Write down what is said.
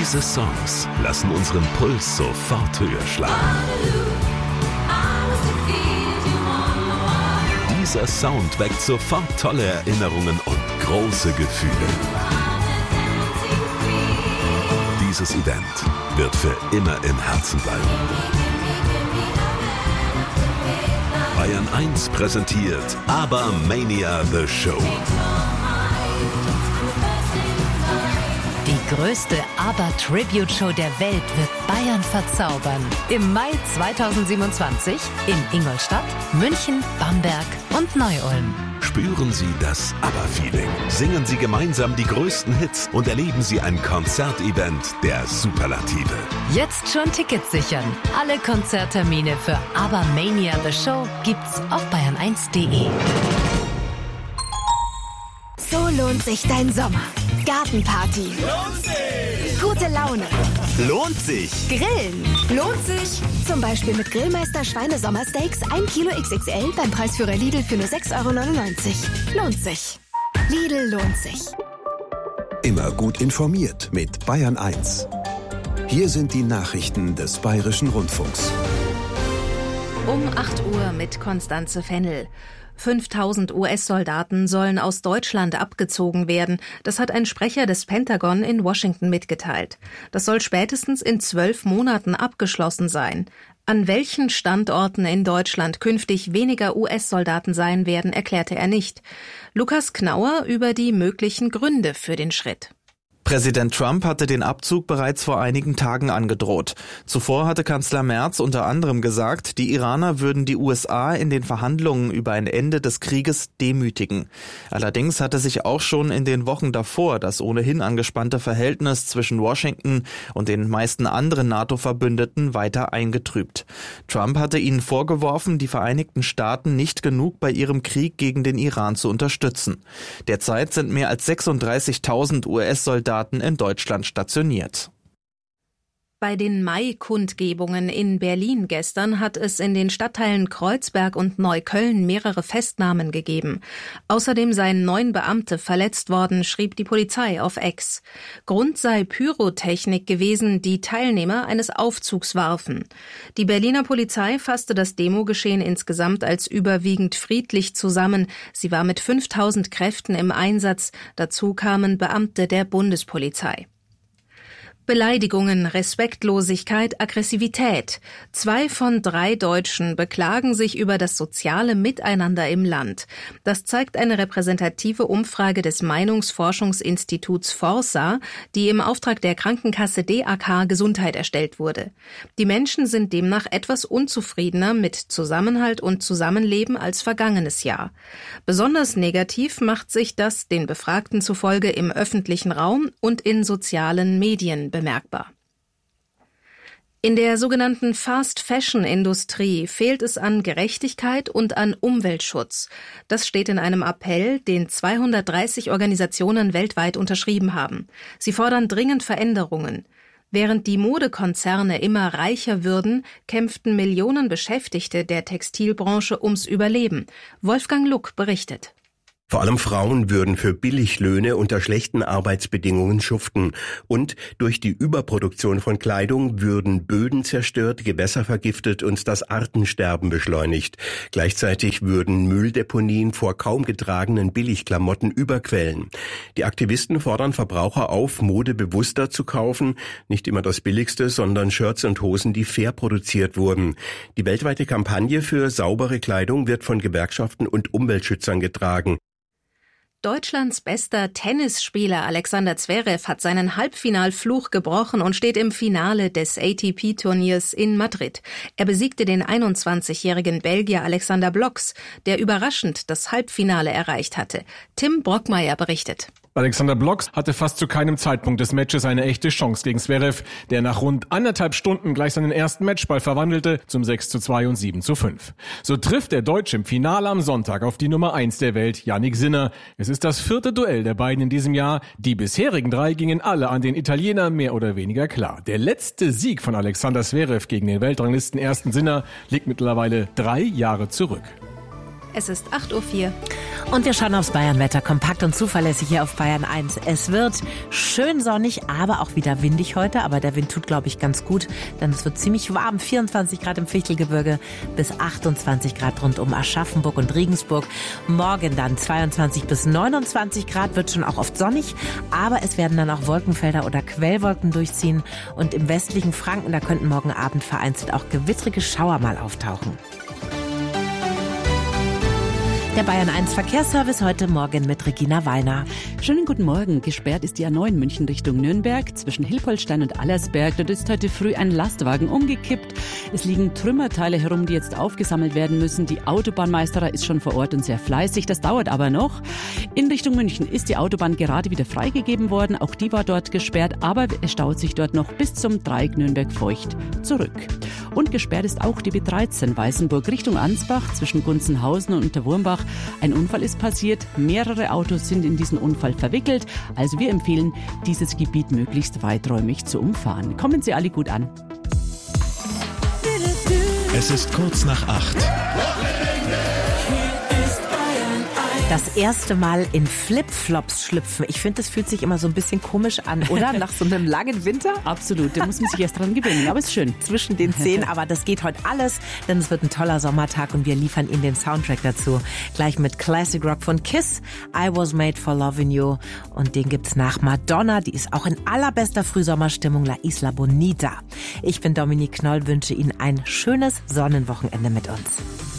Diese Songs lassen unseren Puls sofort höher schlagen. Dieser Sound weckt sofort tolle Erinnerungen und große Gefühle. Dieses Event wird für immer im Herzen bleiben. Bayern 1 präsentiert ABBA-Mania The Show. Die größte ABBA-Tribute-Show der Welt wird Bayern verzaubern. Im Mai 2027 in Ingolstadt, München, Bamberg und Neu-Ulm. Spüren Sie das ABBA-Feeling. Singen Sie gemeinsam die größten Hits und erleben Sie ein Konzertevent der Superlative. Jetzt schon Tickets sichern. Alle Konzerttermine für ABBA-Mania The Show gibt's auf bayern1.de. So lohnt sich dein Sommer. Gartenparty. Lohnt sich! Gute Laune. Lohnt sich! Grillen. Lohnt sich. Zum Beispiel mit Grillmeister Schweinesommersteaks 1 Kilo XXL beim Preisführer Lidl für nur 6,99 €. Lohnt sich. Lidl lohnt sich. Immer gut informiert mit Bayern 1. Hier sind die Nachrichten des Bayerischen Rundfunks. Um 8 Uhr mit Konstanze Fennel. 5.000 US-Soldaten sollen aus Deutschland abgezogen werden. Das hat ein Sprecher des Pentagon in Washington mitgeteilt. Das soll spätestens in 12 Monaten abgeschlossen sein. An welchen Standorten in Deutschland künftig weniger US-Soldaten sein werden, erklärte er nicht. Lukas Knauer über die möglichen Gründe für den Schritt. Präsident Trump hatte den Abzug bereits vor einigen Tagen angedroht. Zuvor hatte Kanzler Merz unter anderem gesagt, die Iraner würden die USA in den Verhandlungen über ein Ende des Krieges demütigen. Allerdings hatte sich auch schon in den Wochen davor das ohnehin angespannte Verhältnis zwischen Washington und den meisten anderen NATO-Verbündeten weiter eingetrübt. Trump hatte ihnen vorgeworfen, die Vereinigten Staaten nicht genug bei ihrem Krieg gegen den Iran zu unterstützen. Derzeit sind mehr als 36.000 US-Soldaten in Deutschland stationiert. Bei den Mai-Kundgebungen in Berlin gestern hat es in den Stadtteilen Kreuzberg und Neukölln mehrere Festnahmen gegeben. Außerdem seien 9 Beamte verletzt worden, schrieb die Polizei auf X. Grund sei Pyrotechnik gewesen, die Teilnehmer eines Aufzugs warfen. Die Berliner Polizei fasste das Demogeschehen insgesamt als überwiegend friedlich zusammen. Sie war mit 5.000 Kräften im Einsatz. Dazu kamen Beamte der Bundespolizei. Beleidigungen, Respektlosigkeit, Aggressivität. 2 von 3 Deutschen beklagen sich über das soziale Miteinander im Land. Das zeigt eine repräsentative Umfrage des Meinungsforschungsinstituts Forsa, die im Auftrag der Krankenkasse DAK Gesundheit erstellt wurde. Die Menschen sind demnach etwas unzufriedener mit Zusammenhalt und Zusammenleben als vergangenes Jahr. Besonders negativ macht sich das den Befragten zufolge im öffentlichen Raum und in sozialen Medien bemerkbar. In der sogenannten Fast-Fashion-Industrie fehlt es an Gerechtigkeit und an Umweltschutz. Das steht in einem Appell, den 230 Organisationen weltweit unterschrieben haben. Sie fordern dringend Veränderungen. Während die Modekonzerne immer reicher würden, kämpften Millionen Beschäftigte der Textilbranche ums Überleben. Wolfgang Luck berichtet. Vor allem Frauen würden für Billiglöhne unter schlechten Arbeitsbedingungen schuften. Und durch die Überproduktion von Kleidung würden Böden zerstört, Gewässer vergiftet und das Artensterben beschleunigt. Gleichzeitig würden Mülldeponien vor kaum getragenen Billigklamotten überquellen. Die Aktivisten fordern Verbraucher auf, Mode bewusster zu kaufen. Nicht immer das Billigste, sondern Shirts und Hosen, die fair produziert wurden. Die weltweite Kampagne für saubere Kleidung wird von Gewerkschaften und Umweltschützern getragen. Deutschlands bester Tennisspieler Alexander Zverev hat seinen Halbfinalfluch gebrochen und steht im Finale des ATP-Turniers in Madrid. Er besiegte den 21-jährigen Belgier Alexander Bloks, der überraschend das Halbfinale erreicht hatte. Tim Brockmeier berichtet. Alexander Bloks hatte fast zu keinem Zeitpunkt des Matches eine echte Chance gegen Zverev, der nach rund 1,5 Stunden gleich seinen ersten Matchball verwandelte zum 6:2 und 7:5. So trifft der Deutsche im Finale am Sonntag auf die Nummer 1 der Welt, Jannik Sinner. Es ist das 4. Duell der beiden in diesem Jahr. Die bisherigen 3 gingen alle an den Italiener mehr oder weniger klar. Der letzte Sieg von Alexander Zverev gegen den Weltranglisten ersten Sinner liegt mittlerweile 3 Jahre zurück. Es ist 8:04 Uhr. Und wir schauen aufs Bayern-Wetter, kompakt und zuverlässig hier auf Bayern 1. Es wird schön sonnig, aber auch wieder windig heute. Aber der Wind tut, glaube ich, ganz gut, denn es wird ziemlich warm. 24 Grad im Fichtelgebirge bis 28 Grad rund um Aschaffenburg und Regensburg. Morgen dann 22 bis 29 Grad, wird schon auch oft sonnig. Aber es werden dann auch Wolkenfelder oder Quellwolken durchziehen. Und im westlichen Franken, da könnten morgen Abend vereinzelt auch gewittrige Schauer mal auftauchen. Der Bayern 1 Verkehrsservice heute Morgen mit Regina Weiner. Schönen guten Morgen. Gesperrt ist die A9 München Richtung Nürnberg zwischen Hilpoltstein und Allersberg. Dort ist heute früh ein Lastwagen umgekippt. Es liegen Trümmerteile herum, die jetzt aufgesammelt werden müssen. Die Autobahnmeisterer ist schon vor Ort und sehr fleißig. Das dauert aber noch. In Richtung München ist die Autobahn gerade wieder freigegeben worden. Auch die war dort gesperrt, aber es staut sich dort noch bis zum Dreieck Nürnberg-Feucht zurück. Und gesperrt ist auch die B13 Weißenburg Richtung Ansbach zwischen Gunzenhausen und Unterwurmbach. Ein Unfall ist passiert, mehrere Autos sind in diesen Unfall verwickelt. Also wir empfehlen, dieses Gebiet möglichst weiträumig zu umfahren. Kommen Sie alle gut an. Es ist kurz nach 8. Das erste Mal in Flipflops schlüpfen. Ich finde, das fühlt sich immer so ein bisschen komisch an, oder? Nach so einem langen Winter? Absolut, da muss man sich erst dran gewöhnen, aber ist schön. Zwischen den Zehen, aber das geht heute alles, denn es wird ein toller Sommertag und wir liefern Ihnen den Soundtrack dazu. Gleich mit Classic Rock von Kiss, I Was Made for Loving You. Und den gibt's nach Madonna, die ist auch in allerbester Frühsommerstimmung, La Isla Bonita. Ich bin Dominique Knoll, wünsche Ihnen ein schönes Sonnenwochenende mit uns.